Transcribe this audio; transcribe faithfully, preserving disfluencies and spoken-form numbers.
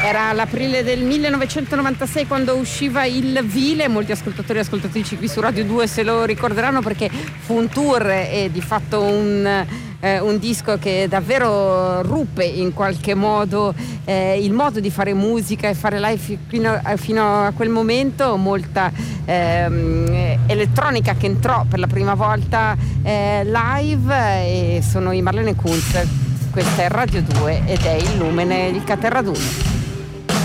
Era l'aprile del millenovecentonovantasei quando usciva Il Vile, molti ascoltatori e ascoltatrici qui su Radio due se lo ricorderanno perché fu un tour e di fatto un, eh, un disco che davvero ruppe in qualche modo eh, il modo di fare musica e fare live fino a, fino a quel momento, molta ehm, elettronica che entrò per la prima volta eh, live, e sono i Marlene Kunz. Questa è Radio due ed è Il Lumene, il Caterraduno.